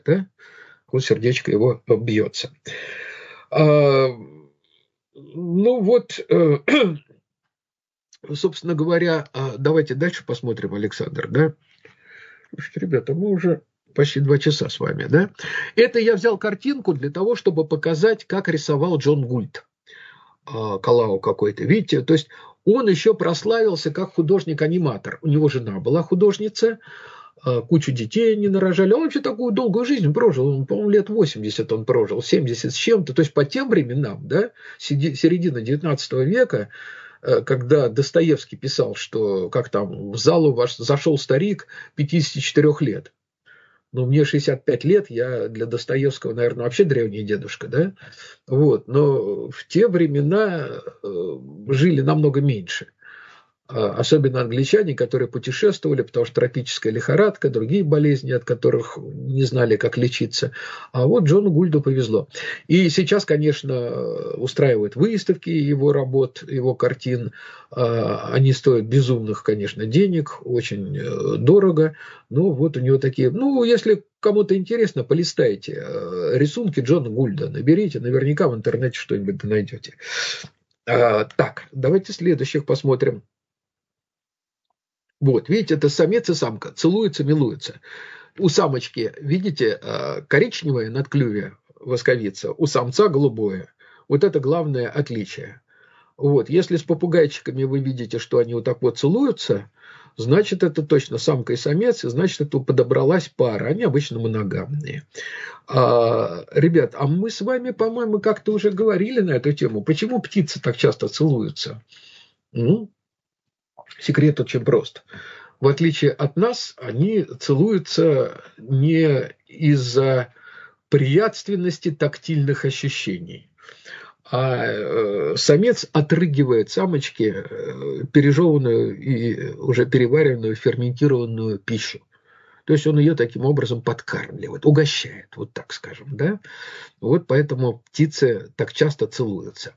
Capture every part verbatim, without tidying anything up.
да? Вот сердечко его бьется. А, ну вот, собственно говоря, давайте дальше посмотрим, Александр, да? Ребята, мы уже почти два часа с вами, да? Это я взял картинку для того, чтобы показать, как рисовал Джон Гульд. Калау какой-то, видите? То есть он еще прославился как художник-аниматор. У него жена была художница, кучу детей они нарожали. Он вообще такую долгую жизнь прожил. Он, по-моему, лет восемьдесят он прожил, семьдесят с чем-то. То есть по тем временам, да, середина девятнадцатого века, когда Достоевский писал, что как там в залу ваш зашел старик пятидесяти четырёх лет. Ну, мне шестьдесят пять лет, я для Достоевского, наверное, вообще древний дедушка, да? Вот, но в те времена жили намного меньше. Особенно англичане, которые путешествовали, потому что тропическая лихорадка, другие болезни, от которых не знали, как лечиться. А вот Джону Гульду повезло. И сейчас, конечно, устраивают выставки его работ, его картин. Они стоят безумных, конечно, денег, очень дорого. Но вот у него такие... Ну, если кому-то интересно, полистайте рисунки Джона Гульда, наберите, наверняка в интернете что-нибудь найдете. Так, давайте следующих посмотрим. Вот, видите, это самец и самка, целуются, милуются. У самочки, видите, коричневое надклювие восковица, у самца голубое. Вот это главное отличие. Вот, если с попугайчиками вы видите, что они вот так вот целуются, значит, это точно самка и самец, и значит, это подобралась пара. Они обычно моногамные. А, ребят, а мы с вами, по-моему, как-то уже говорили на эту тему. Почему птицы так часто целуются? Ну, секрет очень прост. В отличие от нас, они целуются не из-за приятственности тактильных ощущений, а самец отрыгивает самочке пережеванную и уже переваренную ферментированную пищу. То есть он ее таким образом подкармливает, угощает, вот так скажем, да? Вот поэтому птицы так часто целуются.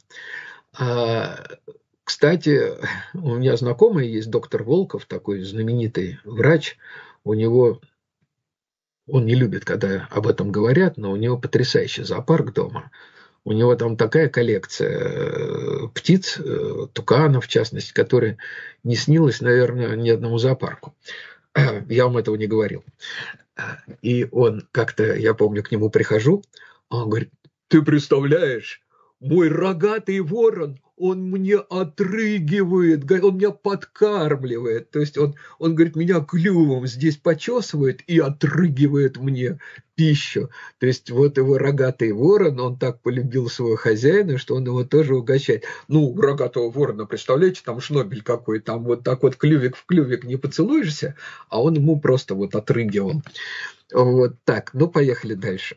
Кстати, у меня знакомый есть доктор Волков, такой знаменитый врач. У него, он не любит, когда об этом говорят, но у него потрясающий зоопарк дома. У него там такая коллекция птиц, туканов в частности, которая не снилась, наверное, ни одному зоопарку. Я вам этого не говорил. И он как-то, я помню, к нему прихожу, он говорит: ты представляешь, мой рогатый ворон, он мне отрыгивает, он меня подкармливает. То есть он, он говорит, меня клювом здесь почесывает и отрыгивает мне пищу. То есть вот его рогатый ворон, он так полюбил своего хозяина, что он его тоже угощает. Ну, рогатого ворона, представляете, там шнобель какой, там вот так вот клювик в клювик не поцелуешься, а он ему просто вот отрыгивал. Вот так, ну поехали дальше.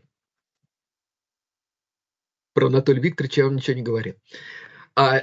Про Анатолия Викторовича я вам ничего не говорил. А...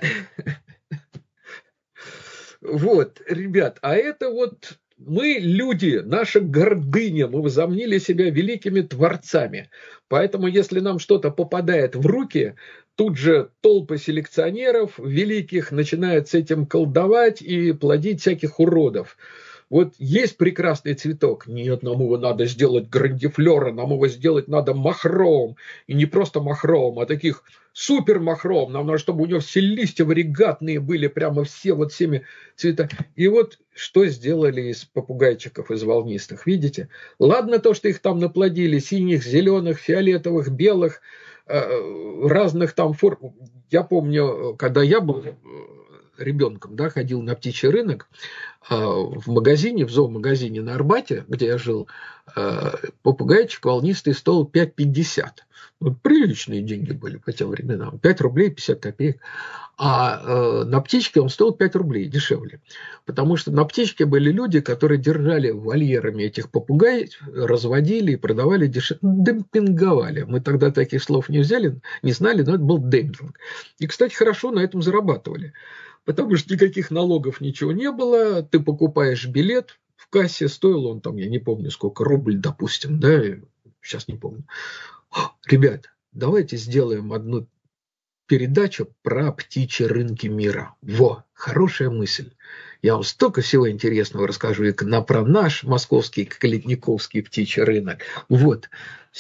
Вот, ребят, а это вот мы люди, наша гордыня, мы возомнили себя великими творцами. Поэтому, если нам что-то попадает в руки, тут же толпы селекционеров великих начинают с этим колдовать и плодить всяких уродов. Вот есть прекрасный цветок. Нет, нам его надо сделать грандифлером, нам его сделать надо махровым. И не просто махровым, а таких супер махровым. Нам надо, чтобы у него все листья варигатные были, прямо все вот всеми цветами. И вот что сделали из попугайчиков, из волнистых. Видите? Ладно то, что их там наплодили, синих, зеленых, фиолетовых, белых, разных там форм. Я помню, когда я был ребенком, да, ходил на птичий рынок, в магазине, в зоомагазине на Арбате, где я жил, попугайчик волнистый стоил пять пятьдесят. Вот приличные деньги были по тем временам. пять рублей пятьдесят копеек. А на птичке он стоил пять рублей, дешевле. Потому что на птичке были люди, которые держали вольерами этих попугаев, разводили и продавали дешевле. Демпинговали. Мы тогда таких слов не взяли, не знали, но это был демпинг. И, кстати, хорошо на этом зарабатывали. Потому что никаких налогов, ничего не было. Ты покупаешь билет, в кассе стоил он там, я не помню сколько, рубль, допустим, да, сейчас не помню. Ребят, давайте сделаем одну передачу про птичьи рынки мира. Во, хорошая мысль. Я вам столько всего интересного расскажу и про наш московский калитниковский птичий рынок. Вот.